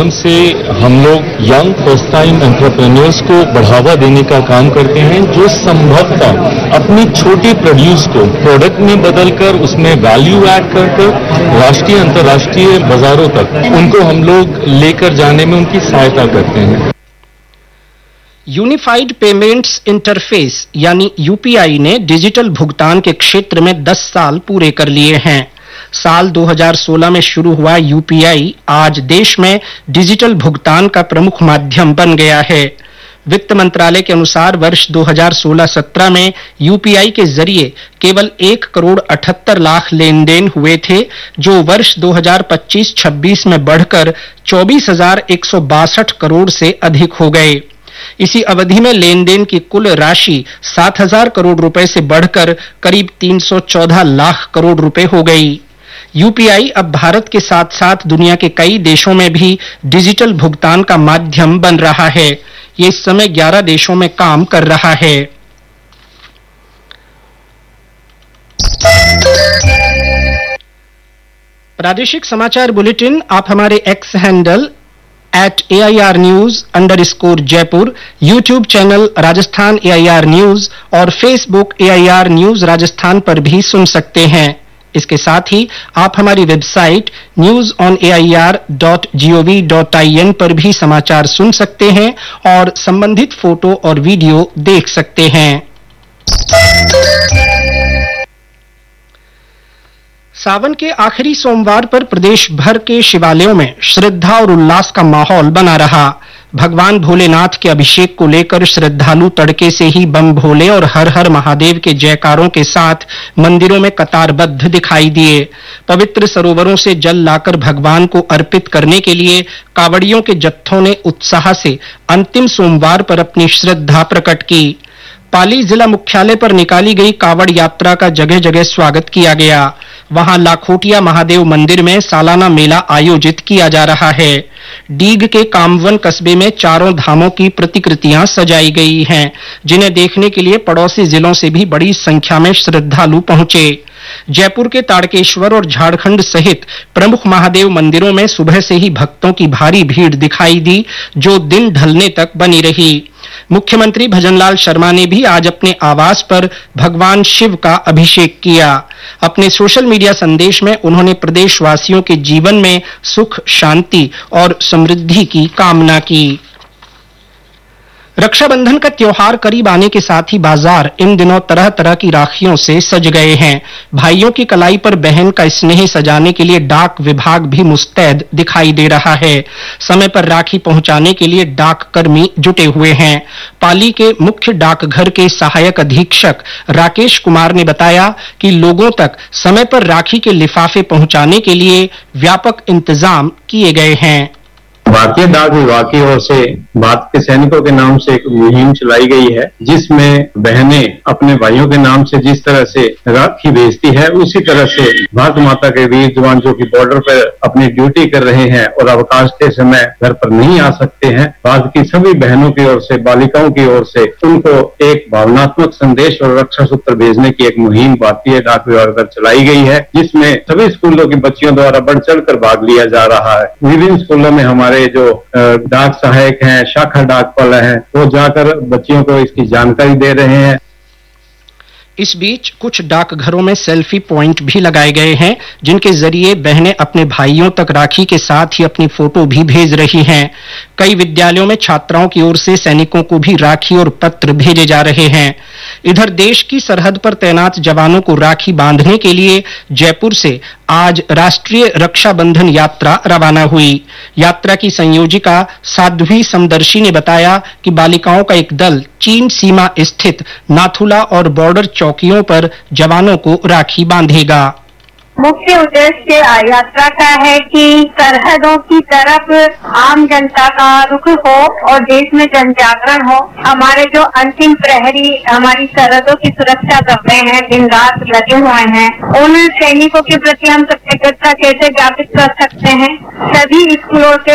माध्यम से हम लोग यंग फर्स्ट टाइम एंटरप्रेन्योर्स को बढ़ावा देने का काम करते हैं, जो संभवतः अपनी छोटी प्रोड्यूस को प्रोडक्ट में बदलकर उसमें वैल्यू ऐड कर राष्ट्रीय अंतर्राष्ट्रीय बाजारों तक उनको हम लोग लेकर जाने में उनकी सहायता करते हैं। यूनिफाइड पेमेंट्स इंटरफेस यानी यूपीआई ने डिजिटल भुगतान के क्षेत्र में 10 साल पूरे कर लिए हैं। साल 2016 में शुरू हुआ यूपीआई आज देश में डिजिटल भुगतान का प्रमुख माध्यम बन गया है। वित्त मंत्रालय के अनुसार वर्ष 2016-17 में यूपीआई के जरिए केवल 1 करोड़ 78 लाख लेन देन हुए थे, जो वर्ष 2025-26 में बढ़कर 24,162 करोड़ से अधिक हो गए। इसी अवधि में लेन देन की कुल राशि 7,000 करोड़ रुपए से बढ़कर करीब 314 लाख करोड़ रुपए हो गई। यूपीआई अब भारत के साथ साथ दुनिया के कई देशों में भी डिजिटल भुगतान का माध्यम बन रहा है। ये इस समय 11 देशों में काम कर रहा है। प्रादेशिक समाचार बुलेटिन आप हमारे x handle @AIRnews_Jaipur, YouTube channel Rajasthan AIR news और फेसबुक AIR न्यूज राजस्थान पर भी सुन सकते हैं। इसके साथ ही आप हमारी वेबसाइट newsonair.gov.in पर भी समाचार सुन सकते हैं और संबंधित फोटो और वीडियो देख सकते हैं। सावन के आखिरी सोमवार पर प्रदेश भर के शिवालयों में श्रद्धा और उल्लास का माहौल बना रहा। भगवान भोलेनाथ के अभिषेक को लेकर श्रद्धालु तड़के से ही बम भोले और हर हर महादेव के जयकारों के साथ मंदिरों में कतारबद्ध दिखाई दिए। पवित्र सरोवरों से जल लाकर भगवान को अर्पित करने के लिए कावड़ियों के जत्थों ने उत्साह से अंतिम सोमवार पर अपनी श्रद्धा प्रकट की। पाली जिला मुख्यालय पर निकाली गई कावड़ यात्रा का जगह जगह स्वागत किया गया। वहां लाखोटिया महादेव मंदिर में सालाना मेला आयोजित किया जा रहा है। डीग के कामवन कस्बे में चारों धामों की प्रतिकृतियां सजाई गई हैं, जिन्हें देखने के लिए पड़ोसी जिलों से भी बड़ी संख्या में श्रद्धालु पहुंचे। जयपुर के ताड़केश्वर और झारखंड सहित प्रमुख महादेव मंदिरों में सुबह से ही भक्तों की भारी भीड़ दिखाई दी, जो दिन ढलने तक बनी रही। मुख्यमंत्री भजनलाल शर्मा ने भी आज अपने आवास पर भगवान शिव का अभिषेक किया। अपने सोशल मीडिया संदेश में उन्होंने प्रदेशवासियों के जीवन में सुख, शांति और समृद्धि की कामना की। रक्षाबंधन का त्योहार करीब आने के साथ ही बाजार इन दिनों तरह तरह की राखियों से सज गए हैं। भाइयों की कलाई पर बहन का स्नेह सजाने के लिए डाक विभाग भी मुस्तैद दिखाई दे रहा है। समय पर राखी पहुंचाने के लिए डाक कर्मी जुटे हुए हैं। पाली के मुख्य डाकघर के सहायक अधीक्षक राकेश कुमार ने बताया कि लोगों तक समय पर राखी के लिफाफे पहुंचाने के लिए व्यापक इंतजाम किए गए हैं। भारतीय डाक विभाग की ओर से भारत के सैनिकों के नाम से एक मुहिम चलाई गई है, जिसमें बहनें अपने भाइयों के नाम से जिस तरह से राखी भेजती है, उसी तरह से भारत माता के वीर जवान जो कि बॉर्डर पर अपनी ड्यूटी कर रहे हैं और अवकाश के समय घर पर नहीं आ सकते हैं, भारत की सभी बहनों की ओर से, बालिकाओं की ओर से उनको एक भावनात्मक संदेश और रक्षा सूत्र भेजने की एक मुहिम भारतीय डाक विभाग पर चलाई गई है, जिसमें सभी स्कूलों की बच्चियों द्वारा बढ़ चढ़ कर भाग लिया जा रहा है। विभिन्न स्कूलों में हमारे जो डाक सहायक हैं, शाखा डाकपाल हैं, वो जाकर बच्चियों को इसकी जानकारी दे रहे हैं। इस बीच कुछ डाकघरों में सेल्फी पॉइंट भी लगाए गए हैं, जिनके जरिए बहनें अपने भाइयों तक राखी के साथ ही अपनी फोटो भी भेज रही हैं। कई विद्यालयों में छात्राओं की ओर से सैनिकों को भी राखी और पत्र भेजे जा रहे हैं। इधर देश की सरहद पर तैनात जवानों को राखी बांधने के लिए जयपुर से आज राष्ट्रीय रक्षाबंधन यात्रा रवाना हुई। यात्रा की संयोजिका साध्वी समदर्शी ने बताया कि बालिकाओं का एक दल चीन सीमा स्थित नाथुला और बॉर्डर चौकियों पर जवानों को राखी बांधेगा। मुख्य उद्देश्य यात्रा का है कि सरहदों की तरफ आम जनता का रुख हो और देश में जन जागरण हो। हमारे जो अंतिम प्रहरी हमारी सरहदों की सुरक्षा कर रहे हैं, दिन रात लगे हुए हैं, उन सैनिकों के प्रति हम कृतज्ञता कैसे ज्ञापित कर सकते हैं। सभी स्कूलों से